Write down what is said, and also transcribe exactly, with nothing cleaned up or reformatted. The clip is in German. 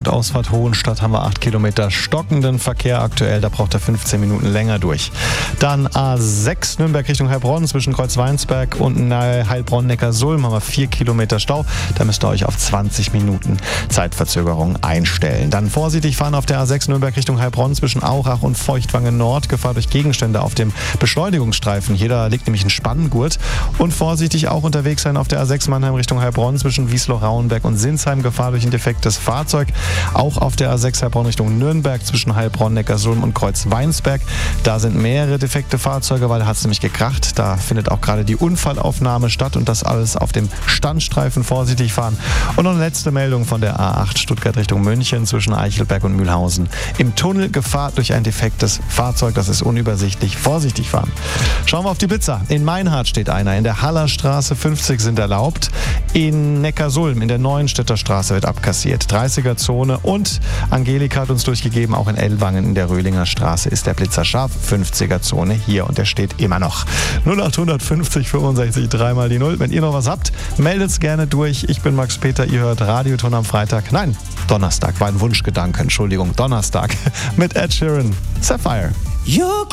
Hauptausfahrt Hohenstadt haben wir acht Kilometer stockenden Verkehr aktuell. Da braucht er fünfzehn Minuten länger durch. Dann A sechs Nürnberg Richtung Heilbronn zwischen Kreuzweinsberg und Heilbronn-Neckarsulm haben wir vier Kilometer Stau. Da müsst ihr euch auf zwanzig Minuten Zeitverzögerung einstellen. Dann vorsichtig fahren auf der A sechs Nürnberg Richtung Heilbronn zwischen Aurach und Feuchtwangen Nord. Gefahr durch Gegenstände auf dem Beschleunigungsstreifen. Hier da liegt nämlich ein Spanngurt. Und vorsichtig auch unterwegs sein auf der A sechs Mannheim Richtung Heilbronn zwischen Wiesloch-Rauenberg und Sinsheim. Gefahr durch ein defektes Fahrzeug. Auch auf der A sechs Heilbronn Richtung Nürnberg zwischen Heilbronn, Neckarsulm und Kreuzweinsberg. Da sind mehrere defekte Fahrzeuge, weil da hat es nämlich gekracht. Da findet auch gerade die Unfallaufnahme statt und das alles auf dem Standstreifen. Vorsichtig fahren. Und noch eine letzte Meldung von der A acht Stuttgart Richtung München zwischen Eichelberg und Mühlhausen. Im Tunnel Gefahr durch ein defektes Fahrzeug. Das ist unübersichtlich. Vorsichtig fahren. Schauen wir auf die Pizza. In Meinhard steht einer. In der Hallerstraße fünfzig sind erlaubt. In Neckarsulm in der Neuenstädter Straße wird abkassiert. dreißiger Zone und Angelika hat uns durchgegeben, auch in Ellwangen in der Röhlinger Straße ist der Blitzer scharf. fünfziger Zone hier und der steht immer noch. null acht fünfzig fünfundsechzig dreimal die null. Wenn ihr noch was habt, meldet gerne durch. Ich bin Max Peter, ihr hört Radioton am Freitag. Nein, Donnerstag war ein Wunschgedanke. Entschuldigung, Donnerstag mit Ed Sheeran. Sapphire.